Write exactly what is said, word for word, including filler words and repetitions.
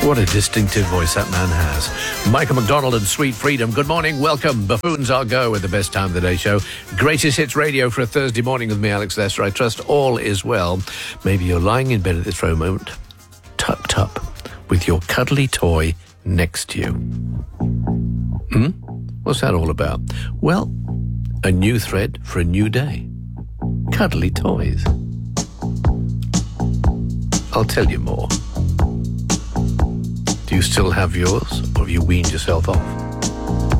What a distinctive voice that man has. Michael McDonald and Sweet Freedom. Good morning, welcome. Buffoons I'll Go with the Best Time of the Day show. Greatest Hits Radio for a Thursday morning with me, Alex Lester. I trust all is well. Maybe you're lying in bed at this very moment, tucked up, with your cuddly toy next to you. Hmm? What's that all about? Well, a new thread for a new day. Cuddly toys. I'll tell you more. Do you still have yours, or have you weaned yourself off?